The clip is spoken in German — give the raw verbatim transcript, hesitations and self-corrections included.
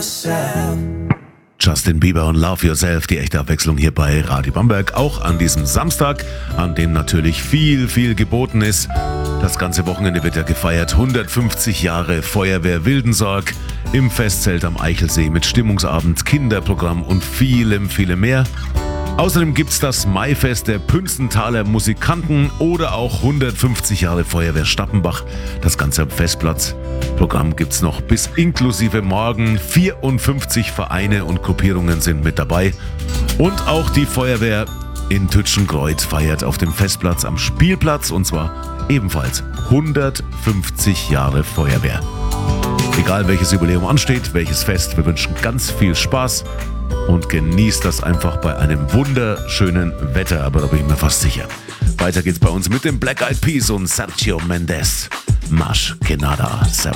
yourself. Justin Bieber und Love Yourself, die echte Abwechslung hier bei Radio Bamberg. Auch an diesem Samstag, an dem natürlich viel, viel geboten ist. Das ganze Wochenende wird ja gefeiert. hundertfünfzig Jahre Feuerwehr Wildensorg im Festzelt am Eichelsee mit Stimmungsabend, Kinderprogramm und vielem, vielem mehr. Außerdem gibt's das Maifest der Pünzenthaler Musikanten oder auch hundertfünfzig Jahre Feuerwehr Stappenbach. Das Ganze am Festplatz. Programm gibt's noch bis inklusive morgen. vierundfünfzig Vereine und Gruppierungen sind mit dabei. Und auch die Feuerwehr in Tütschenkreuz feiert auf dem Festplatz am Spielplatz und zwar ebenfalls hundertfünfzig Jahre Feuerwehr. Egal welches Jubiläum ansteht, welches Fest, wir wünschen ganz viel Spaß und genießt das einfach bei einem wunderschönen Wetter, aber da bin ich mir fast sicher. Weiter geht's bei uns mit den Black Eyed Peas und Sergio Mendes. Mas que nada. Servus.